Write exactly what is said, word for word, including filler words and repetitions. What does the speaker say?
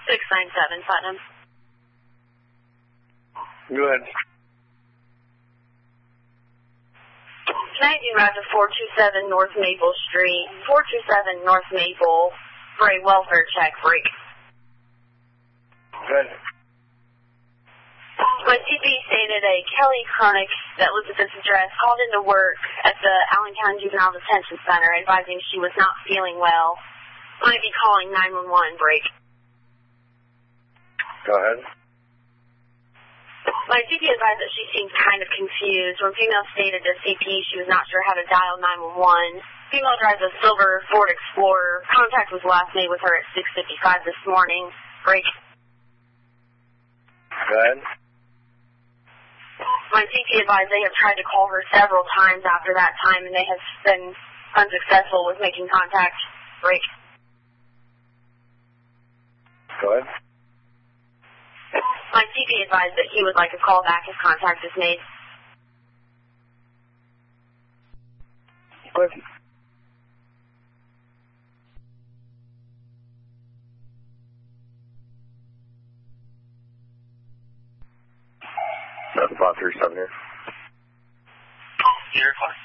six nine seven, Putnam. Go ahead. Can I do route to four two seven North Maple Street, four two seven North Maple, for a welfare check break? Good. My C P stated a Kelly Chronic that lived at this address called into work at the Allen County Juvenile Detention Center advising she was not feeling well. Might be calling nine one one, break. Go ahead. My C P advised that she seemed kind of confused. When female stated to C P she was not sure how to dial nine one one. Female drives a silver Ford Explorer. Contact was last made with her at six fifty-five this morning. Break. Go ahead. My C P advised they have tried to call her several times after that time, and they have been unsuccessful with making contact. Break. Go ahead. My C P advised that he would like a call back if contact is made. Good. That's about three seven here. Your request.